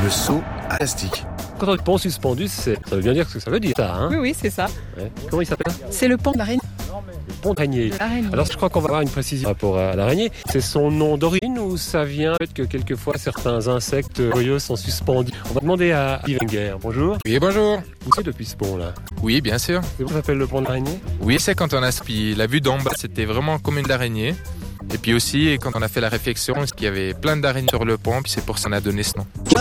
Le saut à plastique. Quand on dit pont suspendu, ça veut bien dire ce que ça veut dire, ça, hein? Oui, c'est ça. Ouais. Comment il s'appelle? C'est le pont de l'araignée. Le pont d'araignée. Alors je crois qu'on va avoir une précision par rapport à l'araignée. C'est son nom d'origine ou ça vient du fait que quelquefois certains insectes curieux sont suspendus? On va demander à Yves Wenger. Bonjour. Oui, bonjour. Vous êtes depuis ce pont-là? Oui, bien sûr. C'est vous, ça s'appelle le pont de l'araignée? Oui, c'est quand on a la vue d'en bas, c'était vraiment comme une araignée. Et puis aussi, quand on a fait la réflexion, il y avait plein d'araignées sur le pont, puis c'est pour ça qu'on a donné ce nom.